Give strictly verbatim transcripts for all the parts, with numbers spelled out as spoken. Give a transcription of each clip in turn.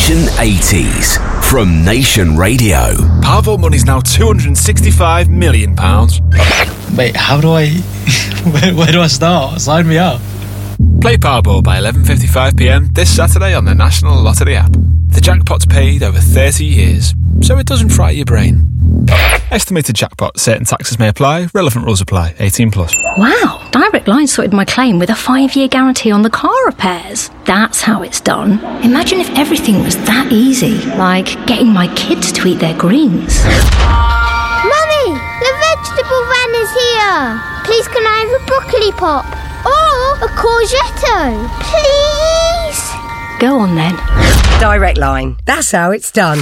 Nation eighties from Nation Radio. Powerball money's now two hundred sixty-five million pounds. Wait, how do I... where, where do I start? Sign me up. Play Powerball by eleven fifty-five p m this Saturday on the National Lottery app. The jackpot's paid over thirty years, so it doesn't fry your brain. Estimated jackpot. Certain taxes may apply. Relevant rules apply. eighteen plus. Wow, Direct Line sorted my claim with a five-year guarantee on the car repairs. That's how it's done. Imagine if everything was that easy, like getting my kids to eat their greens. Mummy, the vegetable van is here. Please can I have a broccoli pop? Or a courgette? Please? Go on then. Direct Line. That's how it's done.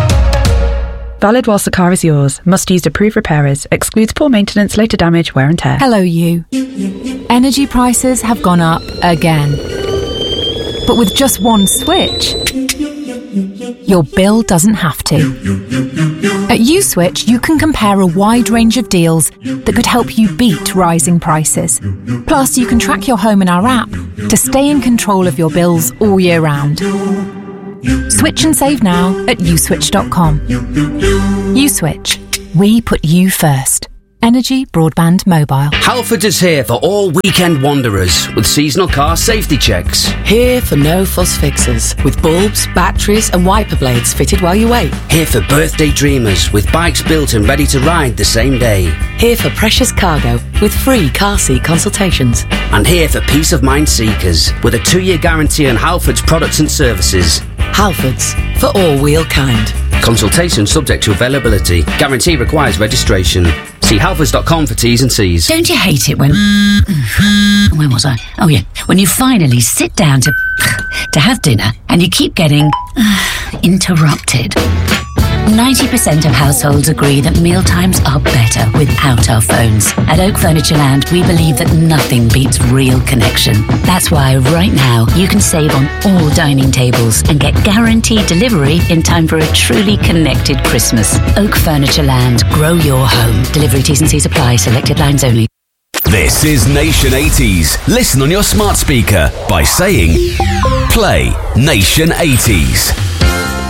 Valid whilst the car is yours. Must use approved repairers. Excludes poor maintenance, later damage, wear and tear. Hello, you. Energy prices have gone up again. But with just one switch, your bill doesn't have to. At USwitch, you can compare a wide range of deals that could help you beat rising prices. Plus, you can track your home in our app to stay in control of your bills all year round. Switch and save now at uswitch dot com. USwitch. We put you first. Energy Broadband Mobile. Halfords is here for all weekend wanderers with seasonal car safety checks. Here for no-fuss fixes with bulbs, batteries and wiper blades fitted while you wait. Here for birthday dreamers with bikes built and ready to ride the same day. Here for precious cargo with free car seat consultations. And here for peace of mind seekers with a two-year guarantee on Halfords products and services. Halfords, for all wheel kind. Consultation subject to availability. Guarantee requires registration. See halfords dot com for T's and C's. Don't you hate it when... Where was I? Oh, yeah. When you finally sit down to... to have dinner and you keep getting... interrupted. ninety percent of households agree that mealtimes are better without our phones. At Oak Furniture Land, we believe that nothing beats real connection. That's why right now you can save on all dining tables and get guaranteed delivery in time for a truly connected Christmas. Oak Furniture Land. Grow your home. Delivery T's and C's apply. Selected lines only. This is Nation eighties. Listen on your smart speaker by saying, play Nation eighties.